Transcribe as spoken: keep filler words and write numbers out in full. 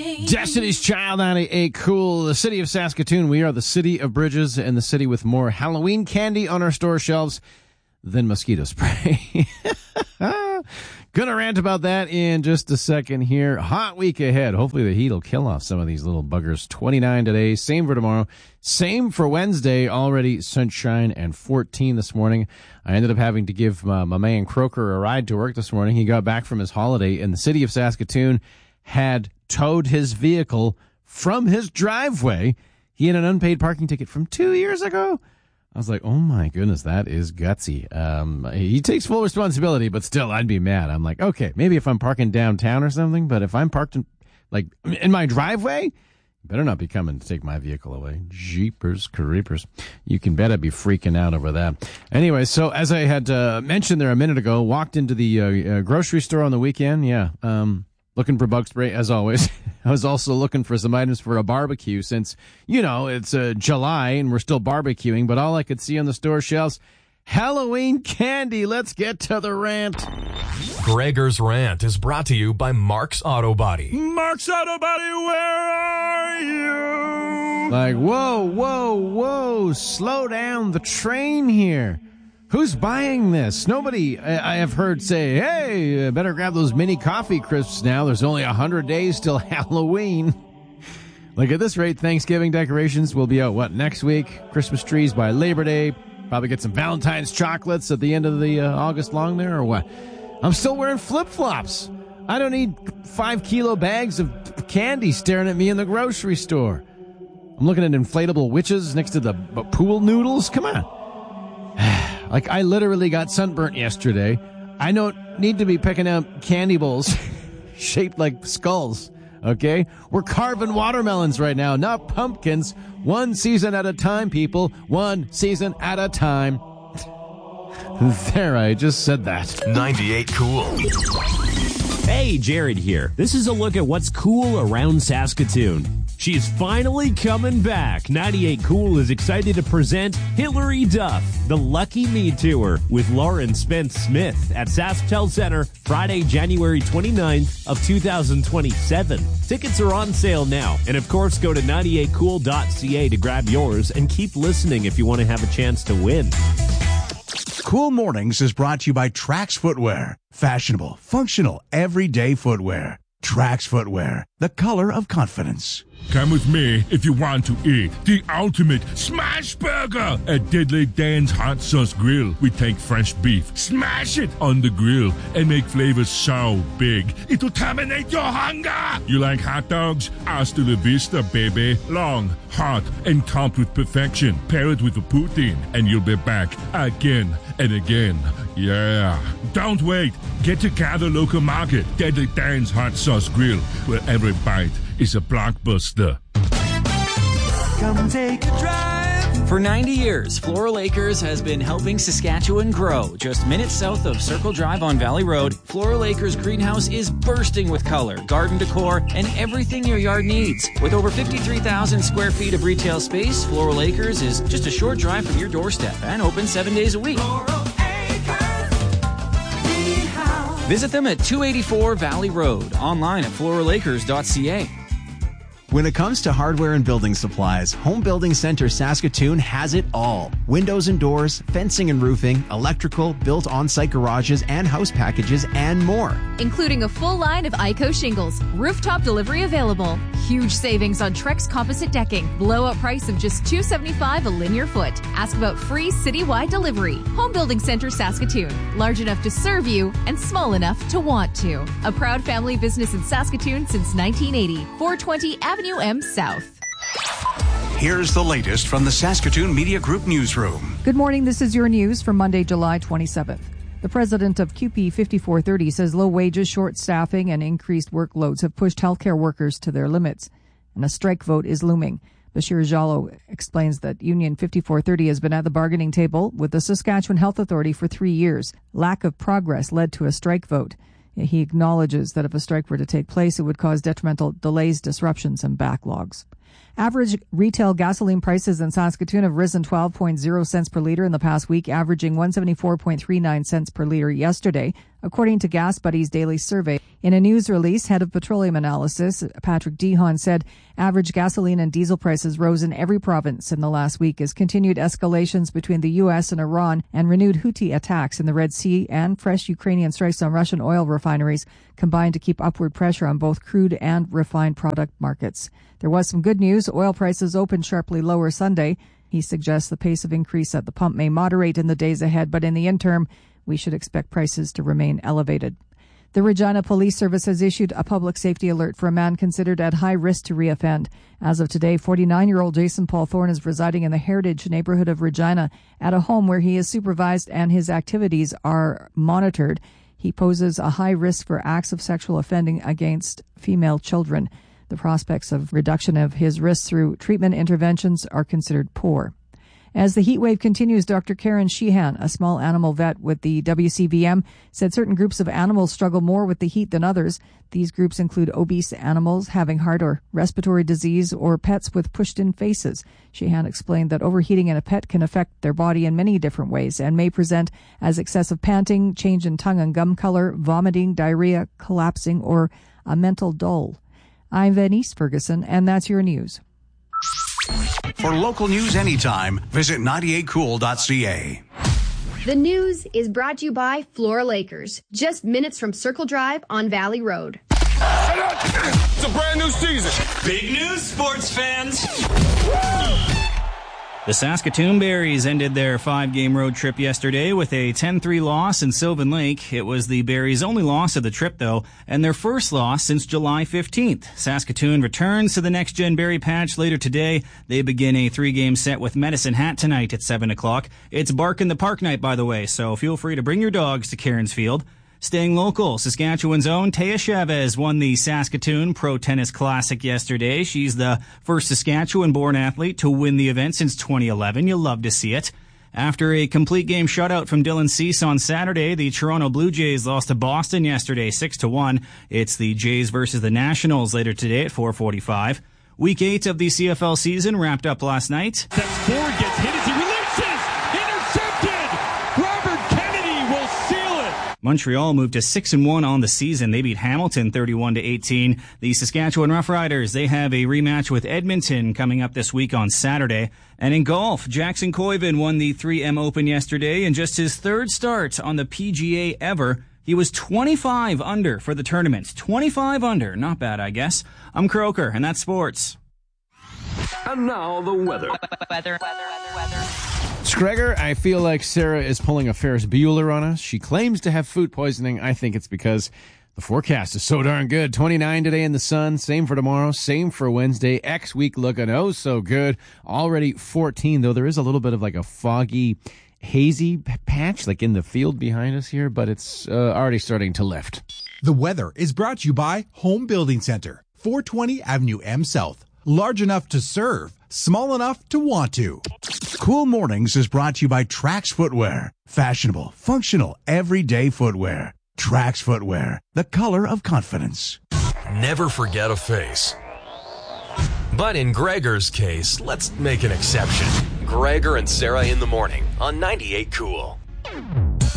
morning. Destiny's Child ninety-eight Cool. The city of Saskatoon. We are the city of bridges and the city with more Halloween candy on our store shelves than mosquito spray. Gonna rant about that in just a second here. Hot week ahead. Hopefully the heat will kill off some of these little buggers. twenty-nine today. Same for tomorrow. Same for Wednesday. Already sunshine and fourteen this morning. I ended up having to give my, my man Croker a ride to work this morning. He got back from his holiday and the city of Saskatoon had towed his vehicle from his driveway. He had an unpaid parking ticket from two years ago. I was like, oh my goodness, that is gutsy. Um, he takes full responsibility, but still, I'd be mad. I'm like, okay, maybe if I'm parking downtown or something, but if I'm parked in, like, in my driveway, you better not be coming to take my vehicle away. Jeepers creepers. You can bet I'd be freaking out over that. Anyway, so as I had uh, mentioned there a minute ago, walked into the uh, uh, grocery store on the weekend. Yeah, um, looking for bug spray, as always. I was also looking for some items for a barbecue since, you know, it's uh, July and we're still barbecuing, but all I could see on the store shelves, Halloween candy. Let's get to the rant. Gregor's Rant is brought to you by Mark's Auto Body. Mark's Auto Body, where are you? Like, whoa, whoa, whoa, slow down the train here. Who's buying this? Nobody I, I have heard say, hey, better grab those mini coffee crisps now. There's only one hundred days till Halloween. Like, at this rate, Thanksgiving decorations will be out, what, next week? Christmas trees by Labor Day. Probably get some Valentine's chocolates at the end of the uh, August long there, or what? I'm still wearing flip-flops. I don't need five kilo bags of candy staring at me in the grocery store. I'm looking at inflatable witches next to the pool noodles. Come on. Like, I literally got sunburnt yesterday. I don't need to be picking out candy bowls shaped like skulls, okay? We're carving watermelons right now, not pumpkins. One season at a time, people. One season at a time. There, I just said that. ninety-eight Cool. Hey, Jared here. This is a look at what's cool around Saskatoon. She's finally coming back. ninety-eight Cool is excited to present Hilary Duff, the Lucky Me Tour with Lauren Spence-Smith at SaskTel Center Friday, January twenty-ninth of two thousand twenty-seven. Tickets are on sale now. And of course, go to ninety-eight cool dot c a to grab yours and keep listening if you want to have a chance to win. Cool Mornings is brought to you by Trax Footwear. Fashionable, functional, everyday footwear. Trax Footwear, the color of confidence. Come with me if you want to eat the ultimate smash burger at Deadly Dan's Hot Sauce Grill. We take fresh beef, smash it on the grill, and make flavors so big it'll terminate your hunger. You like hot dogs? Hasta la vista, baby. Long, hot, and topped with perfection. Pair it with a poutine, and you'll be back again and again. Yeah. Don't wait. Get to Gather Local Market, Deadly Dan's Hot Sauce Grill, where every bite is a blockbuster. Come take a drive. For ninety years, Floral Acres has been helping Saskatchewan grow. Just minutes south of Circle Drive on Valley Road, Floral Acres Greenhouse is bursting with color, garden decor, and everything your yard needs. With over fifty-three thousand square feet of retail space, Floral Acres is just a short drive from your doorstep and open seven days a week. Floral Acres Greenhouse. Visit them at two eighty-four Valley Road, online at floral acres dot c a. When it comes to hardware and building supplies, Home Building Center Saskatoon has it all. Windows and doors, fencing and roofing, electrical, built on-site garages and house packages, and more. Including a full line of I C O shingles, rooftop delivery available, huge savings on Trex composite decking, blowout price of just two dollars and seventy-five cents a linear foot. Ask about free citywide delivery. Home Building Center Saskatoon, large enough to serve you and small enough to want to. A proud family business in Saskatoon since nineteen eighty. four twenty Avenue M South. Here's the latest from the Saskatoon Media Group newsroom. Good morning. This is your news for Monday, July twenty-seventh. The president of Q P fifty-four thirty says low wages, short staffing, and increased workloads have pushed healthcare workers to their limits, and a strike vote is looming. Bashir Jallo explains that Union fifty-four thirty has been at the bargaining table with the Saskatchewan Health Authority for three years. Lack of progress led to a strike vote. He acknowledges that if a strike were to take place, it would cause detrimental delays, disruptions, and backlogs. Average retail gasoline prices in Saskatoon have risen twelve point zero cents per litre in the past week, averaging one hundred seventy-four point three nine cents per litre yesterday, according to Gas Buddy's daily survey. In a news release, head of petroleum analysis, Patrick Dehon, said average gasoline and diesel prices rose in every province in the last week as continued escalations between the U S and Iran and renewed Houthi attacks in the Red Sea and fresh Ukrainian strikes on Russian oil refineries combined to keep upward pressure on both crude and refined product markets. There was some good news. Oil prices opened sharply lower Sunday. He suggests the pace of increase at the pump may moderate in the days ahead, but in the interim, we should expect prices to remain elevated. The Regina Police Service has issued a public safety alert for a man considered at high risk to reoffend. As of today, forty-nine-year-old Jason Paul Thorne is residing in the Heritage neighborhood of Regina at a home where he is supervised and his activities are monitored. He poses a high risk for acts of sexual offending against female children. The prospects of reduction of his risk through treatment interventions are considered poor. As the heat wave continues, Doctor Karen Sheehan, a small animal vet with the W C B M, said certain groups of animals struggle more with the heat than others. These groups include obese animals having heart or respiratory disease or pets with pushed-in faces. Sheehan explained that overheating in a pet can affect their body in many different ways and may present as excessive panting, change in tongue and gum color, vomiting, diarrhea, collapsing, or a mental dull. I'm Venice Ferguson, and that's your news. For local news anytime, visit ninety-eight cool dot c a. The news is brought to you by Flora Lakers, just minutes from Circle Drive on Valley Road. It's a brand new season. Big news, sports fans. Woo! The Saskatoon Berries ended their five-game road trip yesterday with a ten three loss in Sylvan Lake. It was the Berries' only loss of the trip, though, and their first loss since July fifteenth. Saskatoon returns to the Next Gen Berry Patch later today. They begin a three-game set with Medicine Hat tonight at seven o'clock. It's Bark in the Park night, by the way, so feel free to bring your dogs to Cairns Field. Staying local, Saskatchewan's own Taya Chavez won the Saskatoon Pro Tennis Classic yesterday. She's the first Saskatchewan-born athlete to win the event since twenty eleven. You'll love to see it. After a complete game shutout from Dylan Cease on Saturday, the Toronto Blue Jays lost to Boston yesterday six to one. It's the Jays versus the Nationals later today at four forty-five. Week eight of the C F L season wrapped up last night. Steps forward, gets hit as he releases! Intercepted! Robert Kennedy will seal it! Montreal moved to six and one on the season. They beat Hamilton thirty-one to eighteen. The Saskatchewan Roughriders, they have a rematch with Edmonton coming up this week on Saturday. And in golf, Jackson Koiven won the three M Open yesterday in just his third start on the P G A ever. He was twenty-five under for the tournament. twenty-five under. Not bad, I guess. I'm Croker, and that's sports. And now the weather. Weather, weather, weather. Gregor, I feel like Sarah is pulling a Ferris Bueller on us. She claims to have food poisoning. I think it's because the forecast is so darn good. twenty-nine today in the sun. Same for tomorrow. Same for Wednesday. X week looking oh so good. Already fourteen, though there is a little bit of like a foggy, hazy patch like in the field behind us here, but it's uh, already starting to lift. The weather is brought to you by Home Building Center, four twenty Avenue M South. Large enough to serve, small enough to want to. Cool Mornings is brought to you by Trax Footwear. Fashionable, functional, everyday footwear. Trax Footwear, the color of confidence. Never forget a face. But in Gregor's case, let's make an exception. Gregor and Sarah in the morning on ninety-eight Cool.